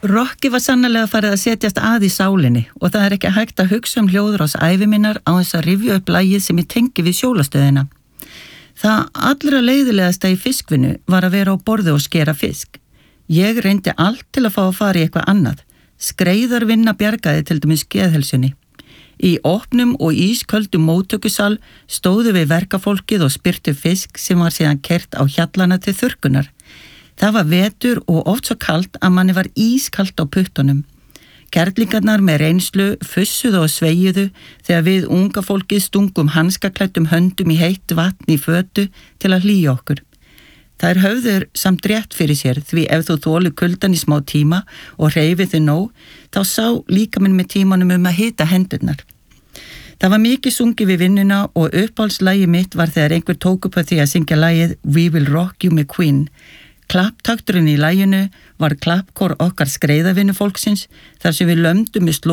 Rokki var sannarlega farið að setjast að í sálinni og það er ekki hægt að hugsa hljóðrás ævi minnar á þess að rifja upp lagið sem ég tengi við sjólastöðina. Það allra leiðilegasta í fiskvinnu var að vera á borði og skera fisk. Ég reyndi allt til að fá að fara í eitthvað annað. Skreiðarvinna bjargaði til dæmis geðheilsunni. Í opnum og ísköldum móttökusal stóðu við verkafólkið og spyrtu fisk sem var síðan kert á hjallana til þurrkunar. Það var vetur og oft svo kalt að manni var ískalt á puttunum. Kerlingarnar með reynslu fussuðu og sveijuðu þegar við unga fólkið stungum hanskaklæddum höndum í heitt vatn í fötu til að hlýja okkur. Þær höfður samt rétt fyrir sér því ef þú þolir kuldan í smá tíma og hreyfið þig nóg, þá sá líkaminn með tímanum að hita hendurnar. Það var mikið sungið við vinnuna og uppáhaldslægi mitt var þegar einhver tók upp á því að syngja lagið We Will Rock You með Queen. Klapptakturinn í laginu var klappkór okkar skreiðavinnufólksins þar sem við lömdum með